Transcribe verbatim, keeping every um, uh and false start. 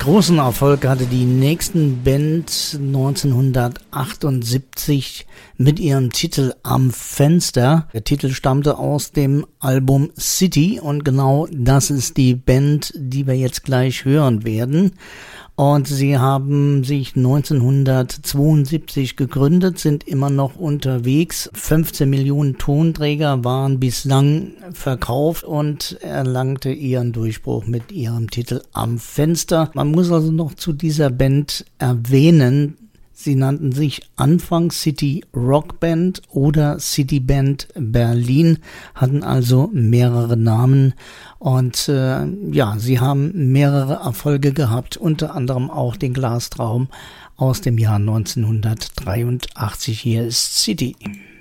Großen Erfolg hatte die nächsten Band neunzehnhundertachtundsiebzig mit ihrem Titel Am Fenster. Der Titel stammte aus dem Album City und genau das ist die Band, die wir jetzt gleich hören werden. Und sie haben sich neunzehnhundertzweiundsiebzig gegründet, sind immer noch unterwegs. fünfzehn Millionen Tonträger waren bislang verkauft und erlangte ihren Durchbruch mit ihrem Titel Am Fenster. Man muss also noch zu dieser Band erwähnen, sie nannten sich anfangs City Rock Band oder City Band Berlin, hatten also mehrere Namen und äh, ja, sie haben mehrere Erfolge gehabt, unter anderem auch den Glastraum aus dem Jahr neunzehnhundertdreiundachtzig. Hier ist City.